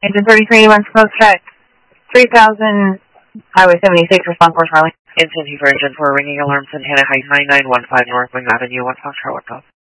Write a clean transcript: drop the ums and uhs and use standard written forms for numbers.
Engine 3381 smoke check. 3000 Highway 76, respond for Charlie. Incentive for Engine 4, ringing alarm, Santana Heights, 9915 North Wing Avenue, 1 Foxtrot, what's up?